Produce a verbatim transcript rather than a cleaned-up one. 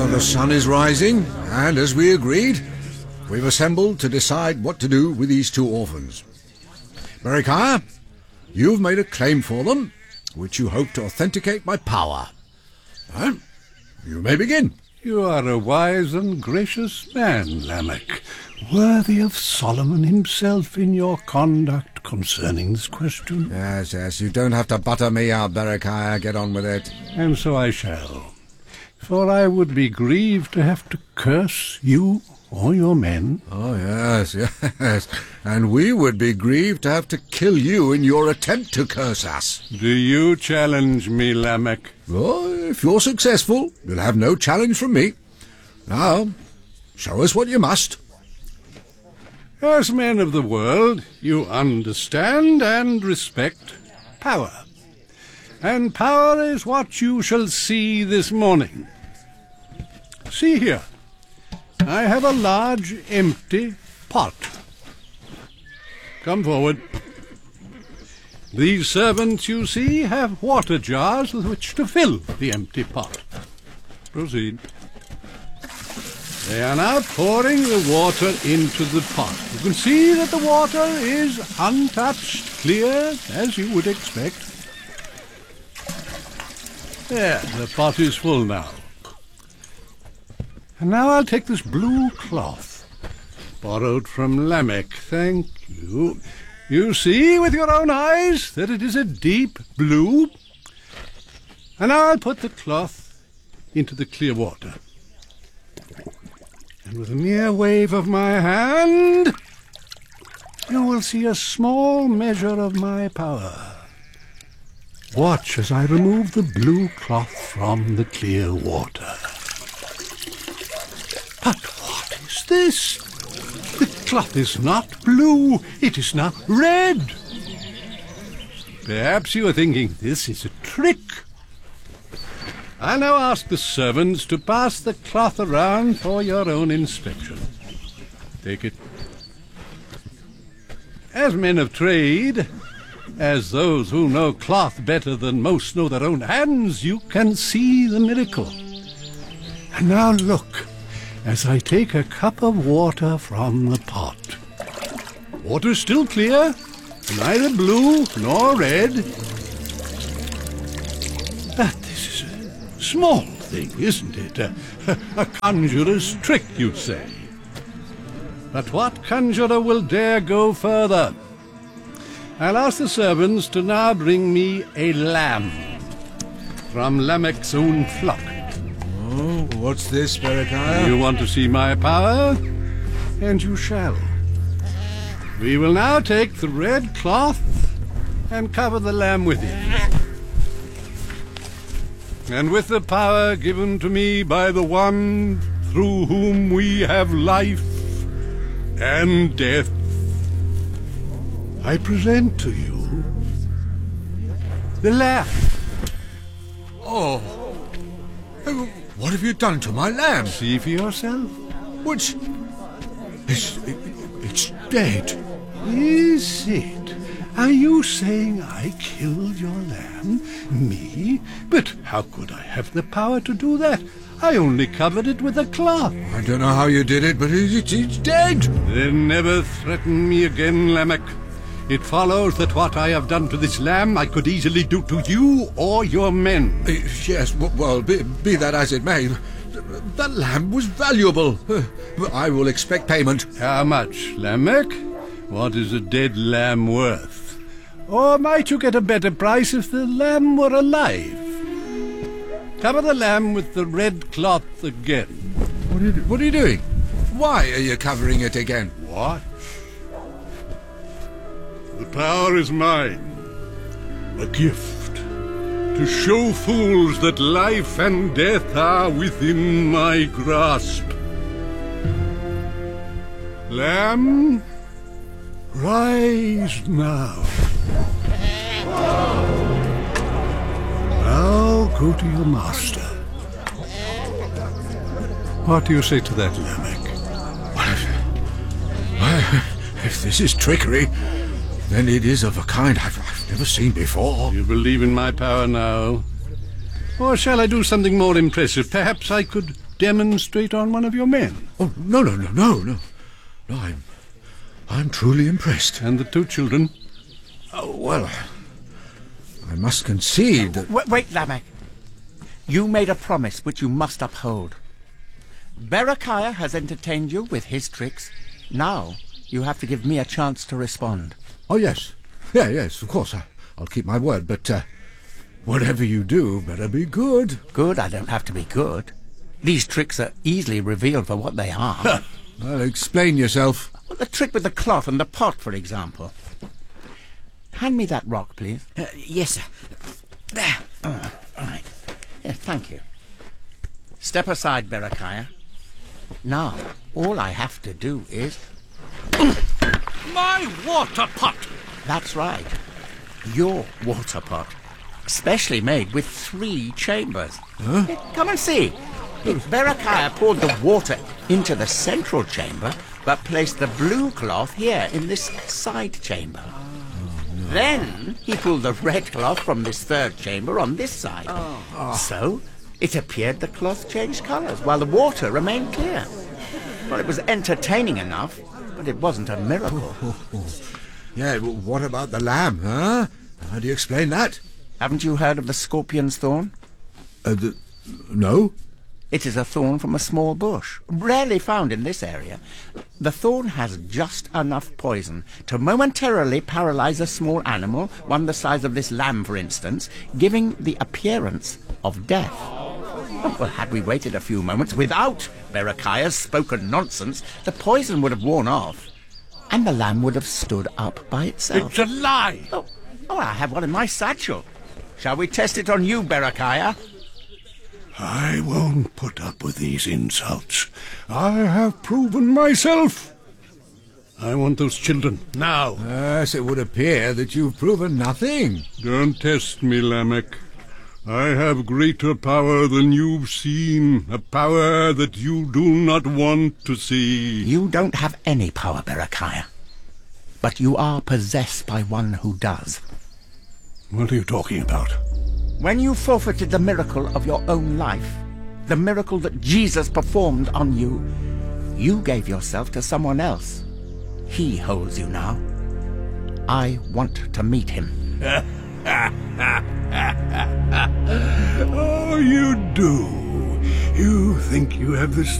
the sun is rising, and as we agreed, we've assembled to decide what to do with these two orphans. Berechiah, you've made a claim for them, which you hope to authenticate by power. Well, you may begin. You are a wise and gracious man, Lamech, worthy of Solomon himself in your conduct concerning this question. Yes, yes, you don't have to butter me out, Berechiah. Get on with it. And so I shall. For I would be grieved to have to curse you or your men. Oh, yes, yes. And we would be grieved to have to kill you in your attempt to curse us. Do you challenge me, Lamech? Oh, if you're successful, you'll have no challenge from me. Now, show us what you must. As men of the world, you understand and respect power. And power is what you shall see this morning. See here. I have a large empty pot. Come forward. These servants, you see, have water jars with which to fill the empty pot. Proceed. They are now pouring the water into the pot. You can see that the water is untouched, clear, as you would expect. There, the pot is full now. And now I'll take this blue cloth, borrowed from Lamech, thank you. You see with your own eyes that it is a deep blue. And now I'll put the cloth into the clear water. And with a mere wave of my hand, you will see a small measure of my power. Watch as I remove the blue cloth from the clear water. But what is this? The cloth is not blue, it is now red. Perhaps you are thinking this is a trick. I'll now ask the servants to pass the cloth around for your own inspection. Take it. As men of trade, as those who know cloth better than most know their own hands, you can see the miracle. And now look, as I take a cup of water from the pot. Water is still clear, neither blue nor red. But this is a small thing, isn't it? A, a conjurer's trick, you say. But what conjurer will dare go further? I'll ask the servants to now bring me a lamb from Lamech's own flock. Oh, what's this, Berechiah? You want to see my power? And you shall. We will now take the red cloth and cover the lamb with it. And with the power given to me by the one through whom we have life and death, I present to you the lamb. Oh, what have you done to my lamb? See for yourself. Which, it's, it, it's dead. Is it? Are you saying I killed your lamb? Me? But how could I have the power to do that? I only covered it with a cloth. I don't know how you did it, but it's, it's dead. Then never threaten me again, Lamech. It follows that what I have done to this lamb I could easily do to you or your men. Uh, yes, well, be, be that as it may, that lamb was valuable. Uh, I will expect payment. How much, Lamech? What is a dead lamb worth? Or might you get a better price if the lamb were alive? Cover the lamb with the red cloth again. What are you, what are you doing? Why are you covering it again? What? The power is mine, a gift, to show fools that life and death are within my grasp. Lamb, rise now. Now go to your master. What do you say to that, Lamech? Well, if this is trickery, then it is of a kind I've, I've never seen before. You believe in my power now? Or shall I do something more impressive? Perhaps I could demonstrate on one of your men. Oh, no, no, no, no, no. No, I'm... I'm truly impressed. And the two children? Oh, well... I must concede that... Wait, wait, Lamech. You made a promise which you must uphold. Berechiah has entertained you with his tricks. Now you have to give me a chance to respond. Oh, yes. Yeah, yes, of course. I, I'll keep my word, but uh, whatever you do better be good. Good? I don't have to be good. These tricks are easily revealed for what they are. Well, explain yourself. Well, the trick with the cloth and the pot, for example. Hand me that rock, please. Uh, yes, sir. There. Oh, all right. Yes, thank you. Step aside, Berechiah. Now, all I have to do is... My water pot! That's right. Your water pot. Specially made with three chambers. Huh? Here, come and see. Berechiah poured the water into the central chamber, but placed the blue cloth here in this side chamber. Then he pulled the red cloth from this third chamber on this side. Oh. So it appeared the cloth changed colours while the water remained clear. Well, it was entertaining enough, but it wasn't a miracle. Oh, oh, oh. Yeah, well, what about the lamb, huh? How do you explain that? Haven't you heard of the scorpion's thorn? Uh, the, no? It is a thorn from a small bush, rarely found in this area. The thorn has just enough poison to momentarily paralyze a small animal, one the size of this lamb, for instance, giving the appearance of death. Well, had we waited a few moments without Berechiah's spoken nonsense, the poison would have worn off, and the lamb would have stood up by itself. It's a lie! Oh, oh, I have one in my satchel. Shall we test it on you, Berechiah? I won't put up with these insults. I have proven myself. I want those children, now. Yes, it would appear that you've proven nothing. Don't test me, Lamech. I have greater power than you've seen, a power that you do not want to see. You don't have any power, Berechiah, but you are possessed by one who does. What are you talking about? When you forfeited the miracle of your own life, the miracle that Jesus performed on you, you gave yourself to someone else. He holds you now. I want to meet him. Oh, you do. You think you have the